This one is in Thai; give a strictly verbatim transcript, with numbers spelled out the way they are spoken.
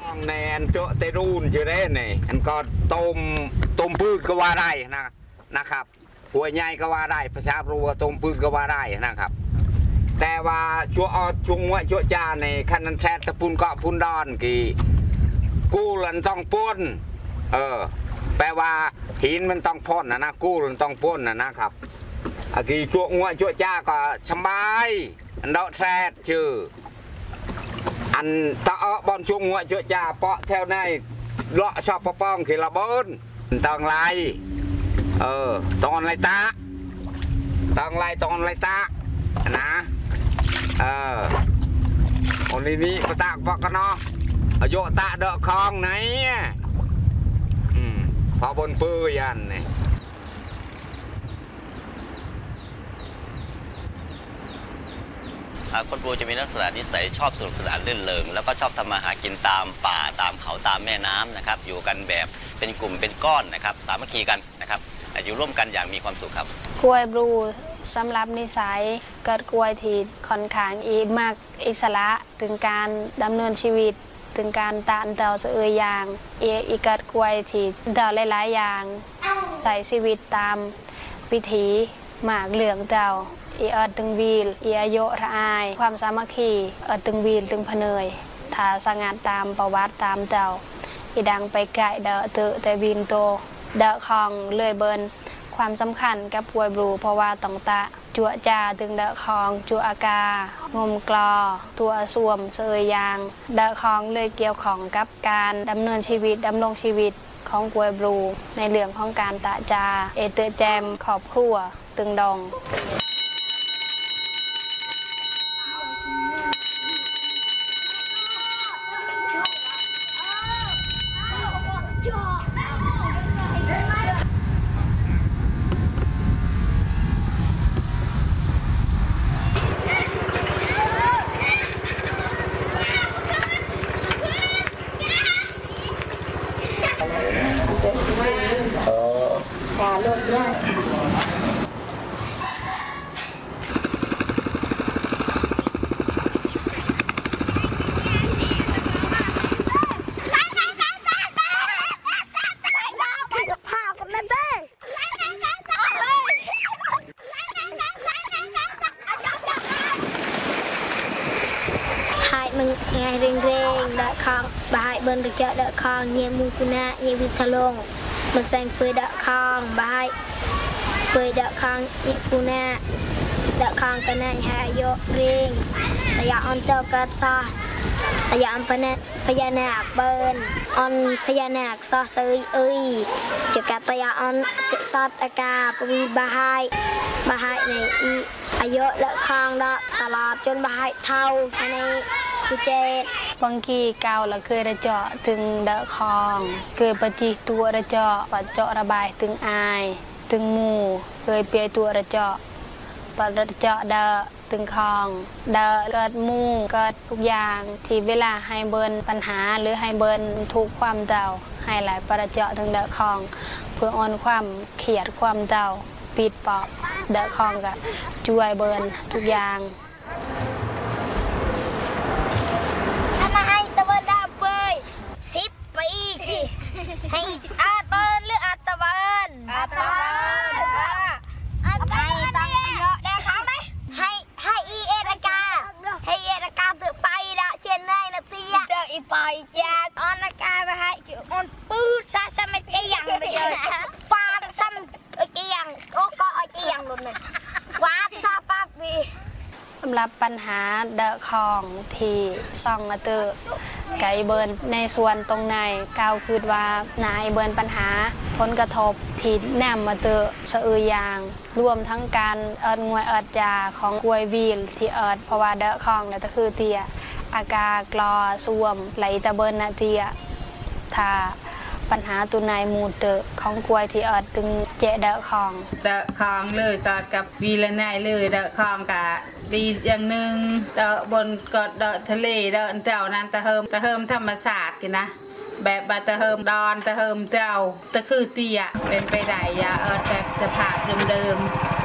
ในอันเจาะเตรูนจะได้เนี่ยอันก็ต้มต้มพืชก็ว่าได้นะนะครับหัวใหญ่ก็ว่าได้ภาษาบรูต้มพืชก็ว่าได้นะครับแต่ว่าชัวเอาชุงว่าชัวจ้าในขันนันแทตะพุนเกาะพุนดอนกี่กู้ลันต้องป้นเออแปลว่าหินมันต้องพ่นนะนะกู้ลันต้องป้นนะนะครับกี่ชัวงวชัวจ้าก็สบายอันดอกแทดชื่ออันตะบอลชุงว่าชัวจ้าเปาะแถวในเลาะชอบปะป้องขีละบนตองไรเออตอนไรตาตองไรตอนไรตานะเออคนนี้ปะตากปะกันเนาะโยตาเดาะคลองไหนอืมพอบนปื้ยันเนี่ยคนปูจะมีลักษณะนิสัยชอบสนุกสนานรื่นเริงแล้วก็ชอบทำมาหากินตามป่าตามเขาตามแม่น้ำนะครับอยู่กันแบบเป็นกลุ่มเป็นก้อนนะครับสามัคคีกันนะครับอยู่ร่วมกันอย่างมีความสุขครับกล้วยบลูสำหรับนิสัยเกิดกล้วยที่ค่อนข้างอีมากอิสระถึงการดำเนินชีวิตถึงการตานเต่าเสืออย่างอีกเกิดกล้วยที่เต่าหลายๆอย่างใช้ชีวิตตามวิถีหมากเหลืองเต่าอีเอิดตึงวีลอีอายุระอายความสามัคคีเอิดตึงวีลตึงพเนยถ้าสังกัดตามประวัติตามเต่าอีดังไปไก่เดาเตอแต่วีนโตเดาคองเลื่อยเบินความสำคัญกับกล้วยบลูเพราะว่าต้องตะจั่วจ่าตึงเดาคองจั่วอากางมกลอตัวสวมเสยยางเดาคองเลยเกี่ยวของกับการดำเนินชีวิตดำรงชีวิตของกล้วยบลูในเรื่องของการตะจาเอเตอแจมขอบครัวตึงดองมึงไงเร่งเร่งเดาคองบายเบิร์นเจาะเดาคองเยี่ยมูกุนะเยี่ยวิทลงมันแซงเปยเดาคองบายเปยเดาคองเยี่ยกุนะเดาคองกันนะหายโยเร่งแต่ยาอันเตอร์กัดซาแต่ยาอันพนันพญานาคเบิร์นอันพญานาคซอเซยเอ้ยจะกัดแต่ยาอันซอดอากาปวีบาไฮบาไฮในอีอายุเดาคองเดาตลอดจนบาไฮเท่าในคือเจบางทีเกาแล้วเคยระเจาะถึงเดาคองเคยปฏิตัวระเจาะปัดเจาะระบายถึงอายถึงมูเคยเปียตัวระเจาะปัดระเจาะเดาถึงคองเดาเกิดมูเกิดทุกอย่างที่เวลาให้เบิร์นปัญหาหรือให้เบิร์นทุกความเดาให้หลายประเจาะถึงเดาคองเพื่ออ่อนความเขียดความเดาปิดปอบเดาคองกับช่วยเบิร์นทุกอย่างสิบปีให้อาตอนหรืออาตะวันอาตะวันให้ตังเยอะได้ครั้งไหมให้ให้อีเอรากาให้เอรากาถือไปละเช่นได้นะเตี้ยเจออีปอยยาออนรากาไปให้จุออนปื้ดซาซาไม่เกี่ยงเลยฟาดซ้ำเกี่ยงโอ้ก็เกี่ยงหลุดเลยฟาดซาปั๊บวีสำหรับปัญหาเดอะคองที่ซองมาเตอร์ไก่เบิร์นในส่วนตรงในกล่าวคือว่านายเบิร์นปัญหาผลกระทบที่แนมมาเตอร์สะอือยางรวมทั้งการเอิดงวยเอิดยาของกล้วยวีลที่เอิดเพราะว่าเดอะคองเนี่ยก็คือเตียอากากรอส่วมไหลตะเบิร์นนาเตียถ้าปัญหาตัวนายมูเตอร์ของกล้วยที่เอิดตึงเจเดอะคองเดอะคองเลยกอดกับวีละนายเลยเดอะคองกะดีอย่างหนึ่งเดอะบนกอดเดอะทะเลเดอะเต่านั้นตะเฮิมตะเฮิมธรรมศาสตร์กันนะแบบบาตะเฮิมดอนตะเฮิมเต่าตะคือเตียเป็นไปได้ยาเอิดแบบสภาพเดิมๆ